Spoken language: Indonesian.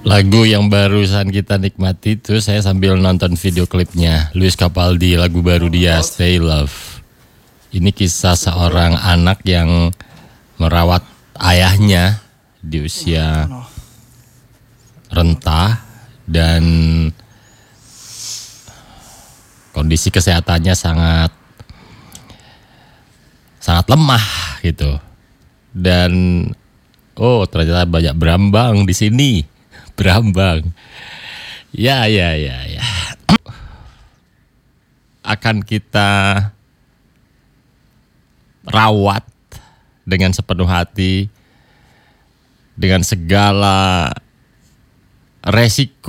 Lagu yang barusan kita nikmati itu saya sambil nonton video klipnya Lewis Capaldi, lagu baru dia Stay Love. Ini kisah seorang anak yang merawat ayahnya di usia renta dan kondisi kesehatannya sangat lemah gitu. Dan ternyata banyak berambang di sini. Berambang. Ya. Akan kita rawat dengan sepenuh hati, dengan segala resiko